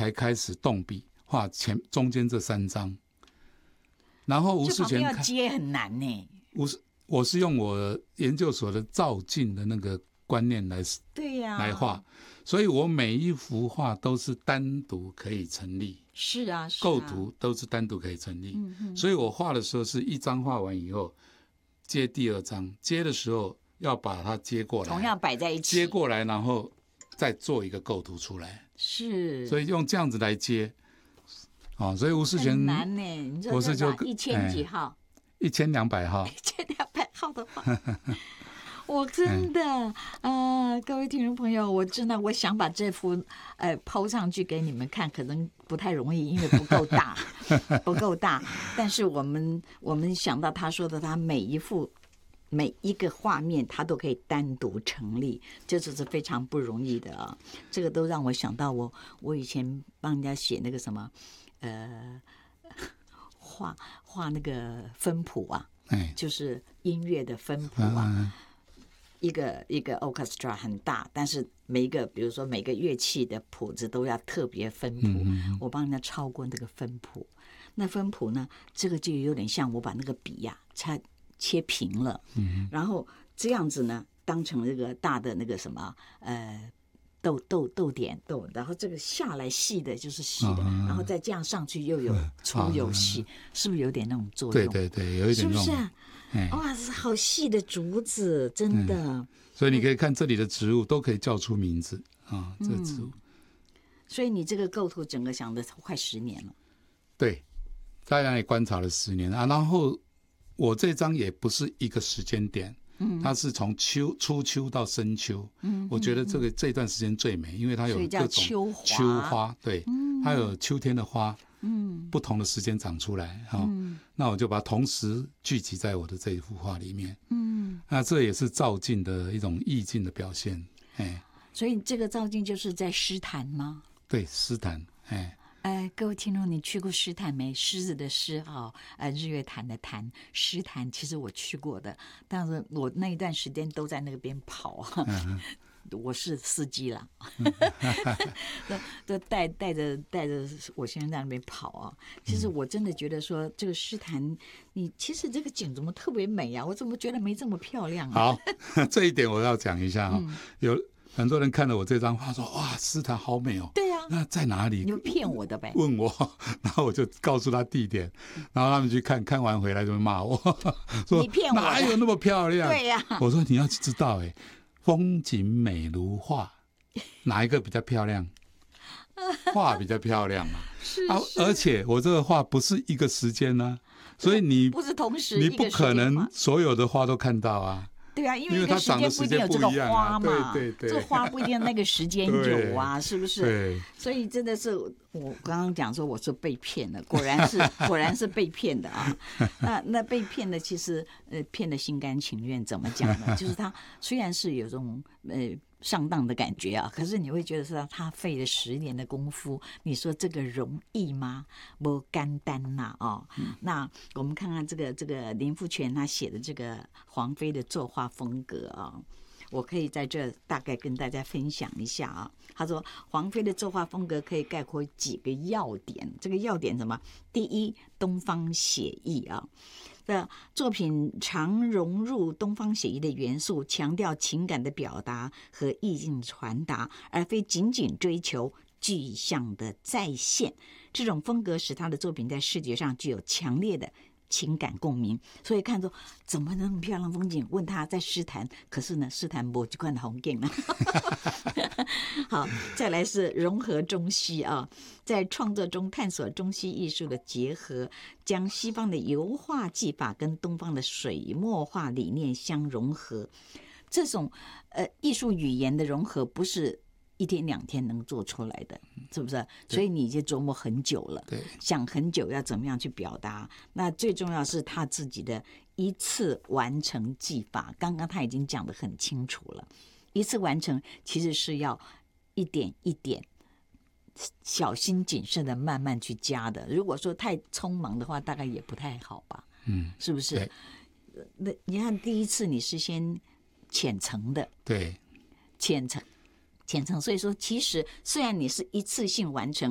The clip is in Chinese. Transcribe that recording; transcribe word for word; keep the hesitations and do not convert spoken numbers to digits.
才开始动笔画前中间这三张。然后吴世全要接很难呢。 我是我是用我研究所的照镜的那个观念来对呀、啊、 来画，所以我每一幅画都是单独可以成立。 是啊，是啊构图都是单独可以成立、嗯、所以我画的时候是一张画完以后接第二张，接的时候要把它接过来， 同样摆在一起， 接过来然后再做一个构图出来， 是， 所以用这样子来接。哦，所以吴世全很难呢。你知道这就一千几号？ 一千两百号。 一千两百号的话，我真的，呃，各位听众朋友，我真的我想把这幅呃抛上去给你们看，可能不太容易，因为不够大，不够大。但是我们我们想到他说的，他每一幅每一个画面，他都可以单独成立，这就是非常不容易的啊。这个都让我想到我我以前帮人家写那个什么。呃，画画那个分谱啊，就是音乐的分谱啊，一个一个 orchestra 很大，但是每一个比如说每个乐器的谱子都要特别分谱，嗯、我帮人家抄过那个分谱。那分谱呢，这个就有点像我把那个笔呀、啊，切切平了，嗯、然后这样子呢，当成这个大的那个什么呃。豆豆豆点豆，然后这个下来细的就是细的，嗯、然后再这样上去又有粗有细，嗯、是不是有点那种作用？ 对对对，有一点那种， 是不是、啊？哇，是好细的竹子，真的、嗯。 所以你可以看这里的植物都可以叫出名字啊，这个植物、嗯。 所以你这个构图整个想的快十年了。 对，大家也观察了十年啊。然后我这张也不是一个时间点。它是从秋初秋到深秋、嗯、我觉得这个这段时间最美，因为它有各种秋花， 秋花对、嗯、它有秋天的花、嗯、不同的时间长出来、哦嗯、那我就把它同时聚集在我的这一幅画里面、嗯、那这也是照镜的一种意境的表现、哎、 所以这个照镜就是在诗坛吗？ 对，诗坛。哎哎，各位听众，你去过诗坛没？狮子的狮哈，呃，日月潭的潭，诗坛其实我去过的，但是我那一段时间都在那边跑，嗯、我是司机啦，都都带带着带着我先生在那边跑啊。其实我真的觉得说，这个诗坛，你其实这个景怎么特别美啊？我怎么觉得没这么漂亮啊？ 好，这一点我要讲一下啊、哦嗯，有。很多人看了我这张画说：“哇，诗坛好美哦！” 对啊， 那在哪里？ 你就骗我的呗？ 问我，然后我就告诉他地点，然后他们去看看完回来就骂我，说：“ 你骗我， 哪有那么漂亮？” 对呀、 啊，我说：“你要知道，哎，风景美如画，哪一个比较漂亮？画比较漂亮嘛。 是啊，而且我这个画不是一个时间呢、啊，所以你不是同时， 你不可能所有的花都看到啊。” 对啊，因为一个时间不一定有这个花嘛， 对对对， 这花不一定那个时间有啊，是不是？ 对， 所以真的是我刚刚讲说我是被骗的，果然是果然是被骗的啊。那那被骗的其实呃骗的心甘情愿，怎么讲呢？就是他虽然是有这种呃。上当的感觉啊，可是你会觉得说他费了十年的功夫，你说这个容易吗？不简单呐啊！嗯、那我们看看这个这个林富全他写的这个黄飞的作画风格啊，我可以在这大概跟大家分享一下啊。他说黄飞的作画风格可以概括几个要点，这个要点什么？第一，东方写意啊。的作品常融入东方写意的元素，强调情感的表达和意境传达，而非仅仅追求具象的再现。这种风格使他的作品在视觉上具有强烈的情感共鸣，所以看说怎么那么漂亮风景？问他在诗坛，可是呢，诗坛没这款红景了。好，再来是融合中西啊，在创作中探索中西艺术的结合，将西方的油画技法跟东方的水墨画理念相融合。这种呃艺术语言的融合，不是一天两天能做出来的，是不是？所以你就琢磨很久了，想很久要怎么样去表达。那最重要是他自己的一次完成技法，刚刚他已经讲得很清楚了。一次完成其实是要一点一点小心谨慎的慢慢去加的。如果说太匆忙的话，大概也不太好吧？嗯，是不是？那你看第一次你是先浅层的， 对， 浅层。浅层，所以说其实虽然你是一次性完成，